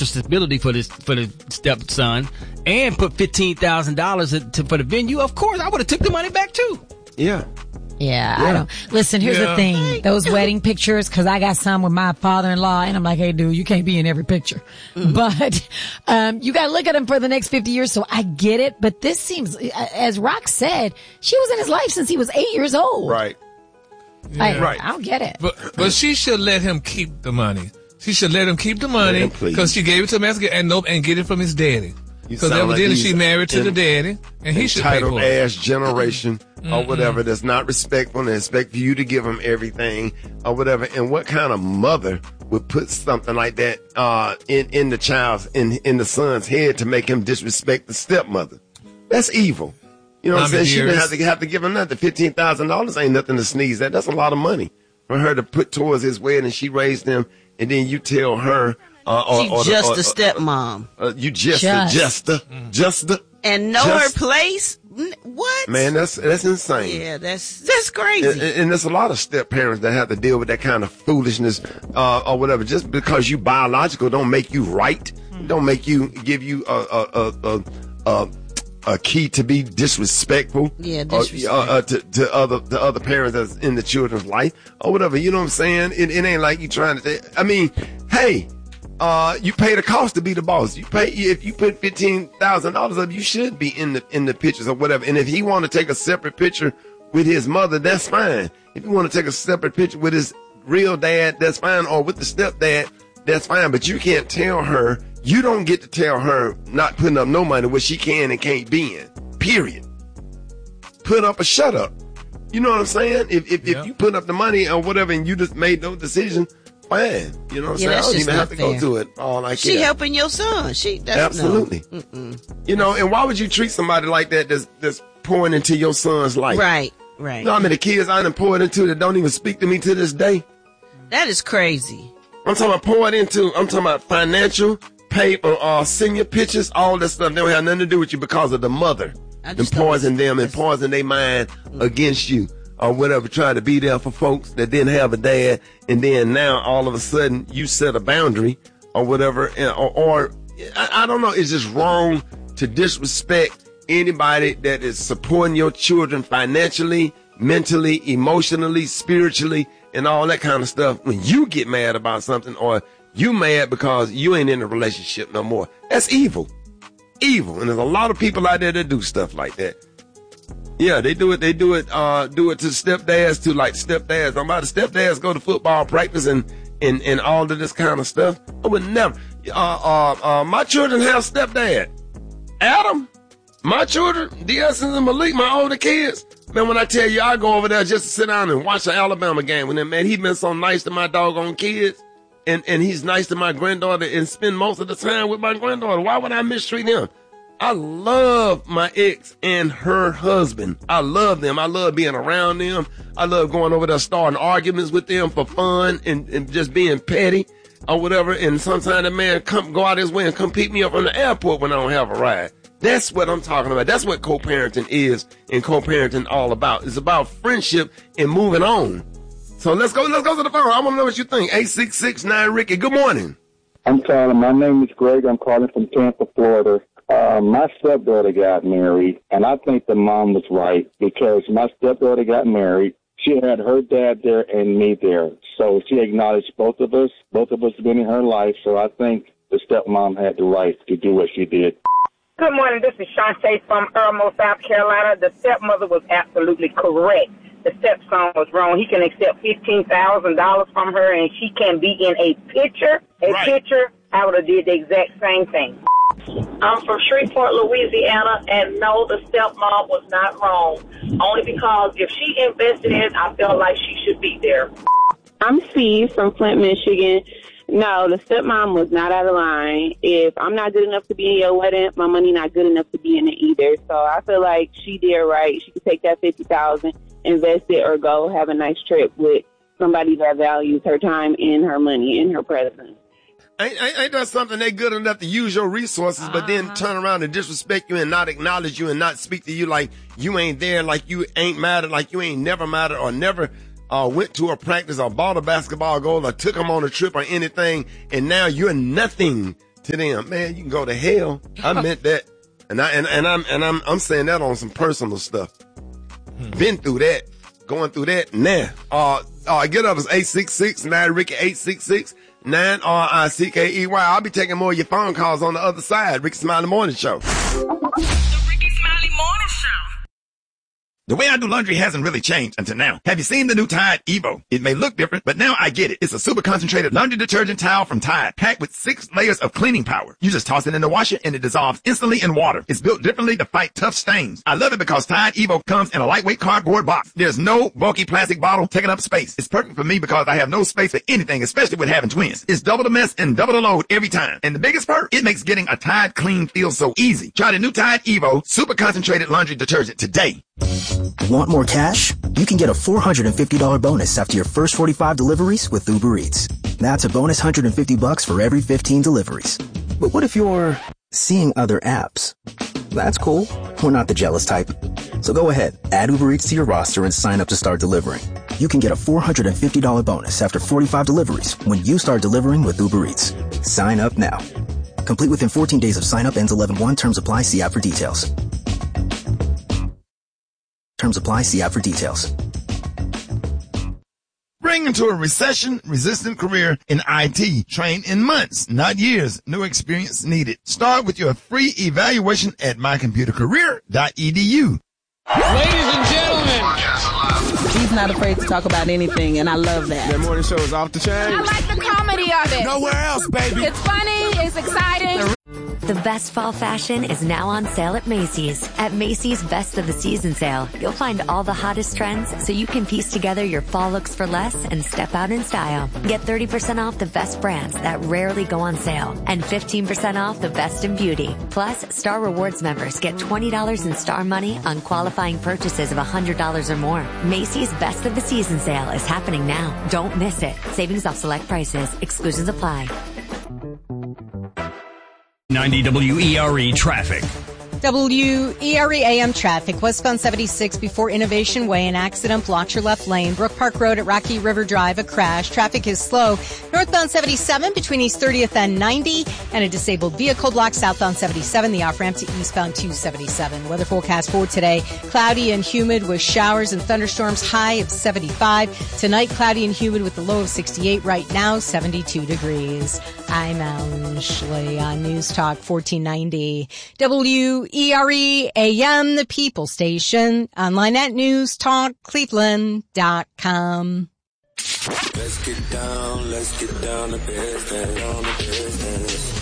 financial stability for the stepson and put $15,000 for the venue, of course I would have took the money back too. Yeah. Yeah, I don't. Listen, here's the thing. Those wedding pictures, because I got some with my father-in-law, and I'm like, hey, dude, you can't be in every picture. Mm-hmm. But you got to look at him for the next 50 years, so I get it. But this seems, as Rock said, she was in his life since he was 8 years old. Right. I don't get it. But she should let him keep the money. She should let him keep the money because she gave it to him and get it from his daddy. Because evidently she married to the daddy, and he should pay for it. Entitled ass generation or whatever that's not respectful and expect for you to give him everything or whatever. And what kind of mother would put something like that in the child's in the son's head to make him disrespect the stepmother? That's evil. You know what I'm saying? She didn't have to give him nothing. $15,000 ain't nothing to sneeze at. That's a lot of money for her to put towards his wedding. She raised him, and then you tell her. She's just a stepmom. You just a. And know her place? What? Man, that's insane. Yeah, that's crazy. And there's a lot of step parents that have to deal with that kind of foolishness or whatever. Just because you biological don't make you right. Don't make you give you a key to be disrespectful. Yeah, disrespectful. To other parents that's in the children's life or whatever. You know what I'm saying? It ain't like you trying to. I mean, hey. You pay the cost to be the boss. If you put $15,000 up, you should be in the pictures or whatever. And if he want to take a separate picture with his mother, that's fine. If you want to take a separate picture with his real dad, that's fine. Or with the stepdad, that's fine. But you can't tell her. You don't get to tell her not putting up no money what she can and can't be in. Period. Put up or shut up. You know what I'm saying? If you put up the money or whatever and you just made no decision. Fine. You know what I'm saying? I don't even have to go to it all like that. She helping your son. Absolutely. No. You know, and why would you treat somebody like that that's pouring into your son's life? Right. You know how many kids I done poured into that don't even speak to me to this day? That is crazy. I'm talking about financial, paper, senior pictures, all that stuff. They don't have nothing to do with you because of the mother. And poison them and poison their mind against you. Or whatever, trying to be there for folks that didn't have a dad, and then now all of a sudden you set a boundary or whatever, or I don't know. It's just wrong to disrespect anybody that is supporting your children financially, mentally, emotionally, spiritually, and all that kind of stuff. When you get mad about something, or you mad because you ain't in a relationship no more, that's evil. And there's a lot of people out there that do stuff like that. Yeah, they do it to stepdads too, like stepdads. I'm about to stepdads go to football practice and all of this kind of stuff. I would never. My children have stepdad. Adam, my children, D'Essence and Malik, my older kids. Man, when I tell you, I go over there just to sit down and watch the Alabama game with them, man, he been so nice to my doggone kids. And he's nice to my granddaughter and spend most of the time with my granddaughter. Why would I mistreat him? I love my ex and her husband. I love them. I love being around them. I love going over there starting arguments with them for fun and just being petty or whatever. And sometimes a man go out his way and come pick me up from the airport when I don't have a ride. That's what I'm talking about. That's what co-parenting is and co-parenting all about. It's about friendship and moving on. So let's go to the phone. I want to know what you think. 866-9-RICKY. Good morning. I'm calling. My name is Greg. I'm calling from Tampa, Florida. My stepdaughter got married, and I think the mom was right because my stepdaughter got married. She had her dad there and me there. So she acknowledged both of us been in her life. So I think the stepmom had the right to do what she did. Good morning. This is Shantae from Irmo, South Carolina. The stepmother was absolutely correct. The stepson was wrong. He can accept $15,000 from her, and she can be in a picture. I would have did the exact same thing. I'm from Shreveport, Louisiana, and no, the stepmom was not wrong. Only because if she invested in it, I felt like she should be there. I'm Steve from Flint, Michigan. No, the stepmom was not out of line. If I'm not good enough to be in your wedding, my money not good enough to be in it either. So I feel like she did right. She could take that $50,000, invest it, or go have a nice trip with somebody that values her time and her money and her presence. Ain't that something they good enough to use your resources, but then turn around and disrespect you and not acknowledge you and not speak to you like you ain't there, like you ain't mattered, like you ain't never mattered or never went to a practice or bought a basketball goal or took them on a trip or anything, and now you're nothing to them, man, you can go to hell. I meant that. And I'm saying that on some personal stuff. Been through that, going through that. Now, get up. It's 866-9-RICKY, 866-9-RICKEY. I'll be taking more of your phone calls on the other side. Ricky Smiley Morning Show. The Ricky Smiley Morning Show. The way I do laundry hasn't really changed until now. Have you seen the new Tide Evo? It may look different, but now I get it. It's a super concentrated laundry detergent towel from Tide, packed with 6 layers of cleaning power. You just toss it in the washer and it dissolves instantly in water. It's built differently to fight tough stains. I love it because Tide Evo comes in a lightweight cardboard box. There's no bulky plastic bottle taking up space. It's perfect for me because I have no space for anything, especially with having twins. It's double the mess and double the load every time. And the biggest perk, it makes getting a Tide clean feel so easy. Try the new Tide Evo super concentrated laundry detergent today. Want more cash? You can get a $450 bonus after your first 45 deliveries with Uber Eats. That's a bonus $150 for every 15 deliveries. But what if you're seeing other apps? That's cool. We're not the jealous type. So go ahead, add Uber Eats to your roster and sign up to start delivering. You can get a $450 bonus after 45 deliveries when you start delivering with Uber Eats. Sign up now. Complete within 14 days of sign up, ends 11/1. Terms apply. See app for details. Terms apply. See app for details. Bring into a recession-resistant career in IT. Train in months, not years. No experience needed. Start with your free evaluation at mycomputercareer.edu. Ladies and gentlemen. He's not afraid to talk about anything, and I love that. That morning show is off the chain. I like the comedy of it. Nowhere else, baby. It's funny. It's exciting. The best fall fashion is now on sale at Macy's. At Macy's Best of the Season sale, you'll find all the hottest trends so you can piece together your fall looks for less and step out in style. Get 30% off the best brands that rarely go on sale and 15% off the best in beauty. Plus, Star Rewards members get $20 in Star money on qualifying purchases of $100 or more. Macy's Best of the Season sale is happening now. Don't miss it. Savings off select prices. Exclusions apply. 90 WERE traffic. WERE AM traffic. Westbound 76 before Innovation Way. An accident blocked your left lane. Brook Park Road at Rocky River Drive. A crash. Traffic is slow. Northbound 77 between East 30th and 90. And a disabled vehicle blocked southbound 77. The off-ramp to eastbound 277. Weather forecast for today. Cloudy and humid with showers and thunderstorms. High of 75. Tonight, cloudy and humid with the low of 68. Right now, 72 degrees. I'm Ellen Schley on News Talk 1490. WERE AM, the People Station. Online at newstalkcleveland.com. Let's get down to business.